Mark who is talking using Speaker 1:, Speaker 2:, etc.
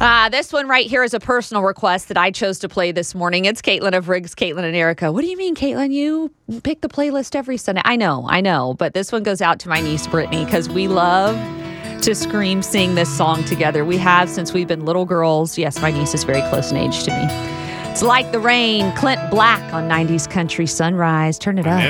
Speaker 1: This one right here is a personal request that I chose to play this morning. It's Caitlin of Riggs, Caitlin and Erica. What do you mean, Caitlin? You pick the playlist every Sunday. I know. But this one goes out to my niece, Brittany, because we love to scream, sing this song together. We have since we've been little girls. Yes, my niece is very close in age to me. It's Like the Rain, Clint Black on 90s Country Sunrise. Turn it up.